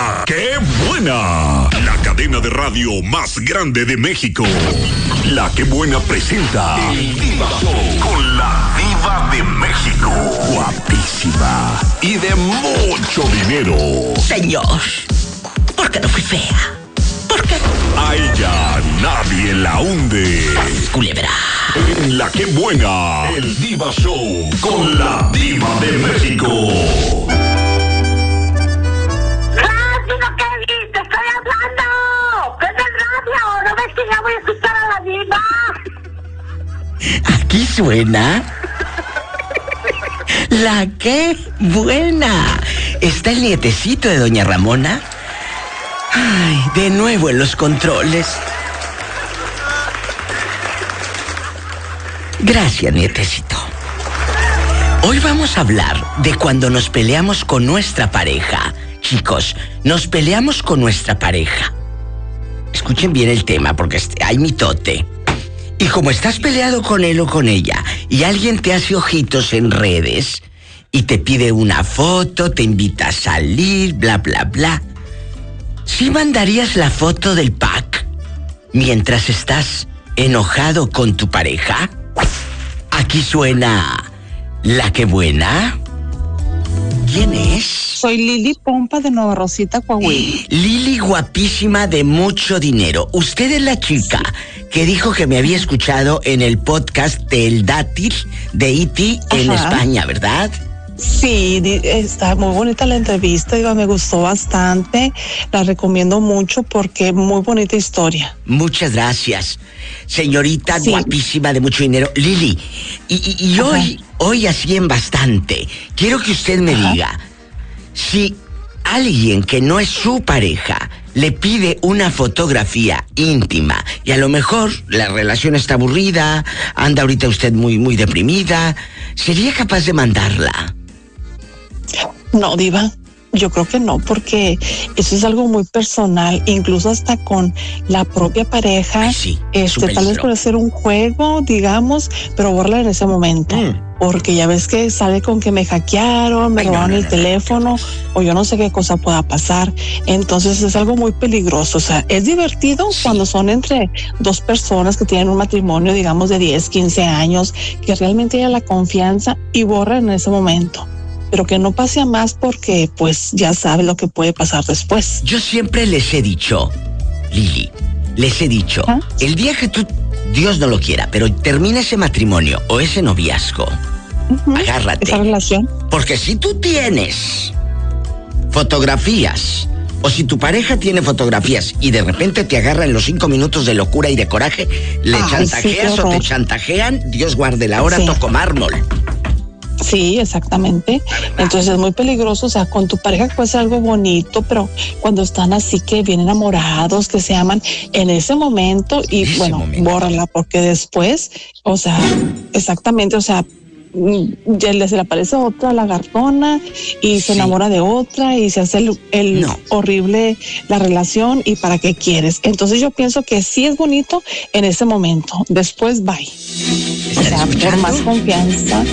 La que buena. La cadena de radio más grande de México. La que buena presenta El Diva Show con la Diva de México. Guapísima y de mucho dinero. Señor, ¿por qué no fui fea? ¿Por qué? A ella nadie la hunde. Culebra. En La que buena. El Diva Show con la Diva de México. Aquí suena La que buena. ¿Está el nietecito de doña Ramona? Ay, de nuevo en los controles. Gracias, nietecito. Hoy vamos a hablar de cuando nos peleamos con nuestra pareja. Chicos, nos peleamos con nuestra pareja. Escuchen bien el tema porque hay mitote. Y como estás peleado con él o con ella y alguien te hace ojitos en redes y te pide una foto, te invita a salir, bla, bla, bla, ¿sí mandarías la foto del pack mientras estás enojado con tu pareja? Aquí suena La que buena. ¿Quién es? Soy Lili Pompa de Nueva Rosita, Coahuila. Lili, guapísima, de mucho dinero. Usted es la chica que dijo que me había escuchado en el podcast del Dátil de E.T. en España, ¿verdad? Sí, está muy bonita la entrevista, Diva, me gustó bastante. La recomiendo mucho porque muy bonita historia. Muchas gracias, señorita guapísima de mucho dinero. Lili, y hoy así en bastante, quiero que usted me diga, si alguien que no es su pareja le pide una fotografía íntima y a lo mejor la relación está aburrida, anda ahorita usted muy deprimida, ¿sería capaz de mandarla? No, Diva, yo creo que no, porque eso es algo muy personal, incluso hasta con la propia pareja. Ay, sí, tal vez puede ser un juego, digamos, pero borra en ese momento. Porque ya ves que sale con que me hackearon, me robaron el teléfono, o yo no sé qué cosa pueda pasar. Entonces es algo muy peligroso. O sea, es divertido cuando son entre dos personas que tienen un matrimonio, digamos, de 10, 15 años, que realmente haya la confianza y borra en ese momento. Pero que no pase a más porque, pues, ya sabe lo que puede pasar después. Yo siempre les he dicho, Lili, el día que tú, Dios no lo quiera, pero termine ese matrimonio o ese noviazgo, agárrate. Esa relación. Porque si tú tienes fotografías, o si tu pareja tiene fotografías y de repente te agarra en los 5 minutos de locura y de coraje, le chantajeas o te chantajean, Dios guarde la hora, toco mármol. Sí, exactamente. Entonces es muy peligroso. O sea, con tu pareja puede ser algo bonito, pero cuando están así que bien enamorados, que se aman en ese momento y bórrala, porque después, o sea, exactamente, o sea, ya se le aparece otra lagartona y se enamora de otra y se hace horrible la relación. ¿Y para qué quieres? Entonces yo pienso que sí es bonito en ese momento, después bye. O sea, por más confianza.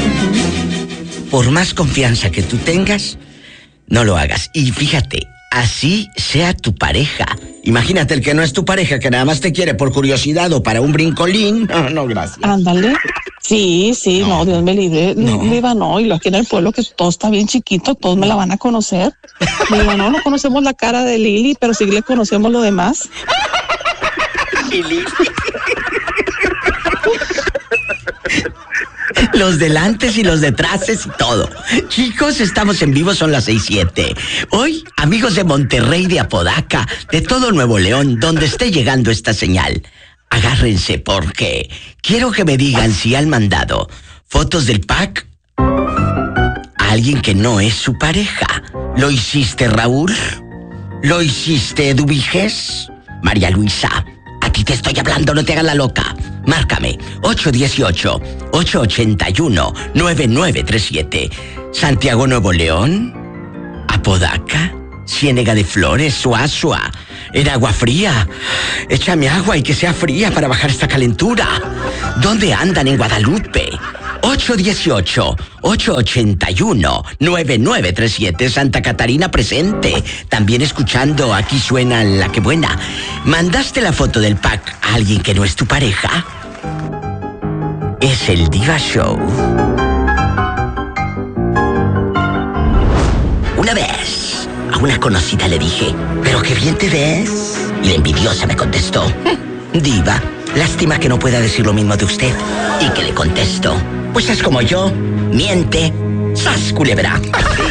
Por más confianza que tú tengas, no lo hagas. Y fíjate, así sea tu pareja. Imagínate el que no es tu pareja, que nada más te quiere por curiosidad o para un brincolín. No, gracias. Ándale. Sí, no, Dios me libre. Diva, no, y lo aquí en el pueblo que todo está bien chiquito, todos me la van a conocer. Diva, no conocemos la cara de Lili, pero sí le conocemos lo demás. Lili. Los delantes y los detraces y todo. Chicos, estamos en vivo, son las 6:07. Hoy, amigos de Monterrey, de Apodaca, de todo Nuevo León, donde esté llegando esta señal, agárrense porque quiero que me digan si han mandado fotos del pack a alguien que no es su pareja. ¿Lo hiciste, Raúl? ¿Lo hiciste, Dubiges? María Luisa, a ti te estoy hablando, no te hagas la loca. Márcame, 818-881-9937. Santiago, Nuevo León, Apodaca, Ciénega de Flores, Suazua, en Agua Fría. Échame agua y que sea fría para bajar esta calentura. ¿Dónde andan en Guadalupe? 818-881-9937, Santa Catarina presente. También escuchando Aquí Suena La Que Buena. ¿Mandaste la foto del pack a alguien que no es tu pareja? Es el Diva Show. Una vez, a una conocida le dije, ¿pero qué bien te ves? Y la envidiosa me contestó, Diva, lástima que no pueda decir lo mismo de usted. Y que le contesto, pues es como yo, miente, ¡sas, culebra!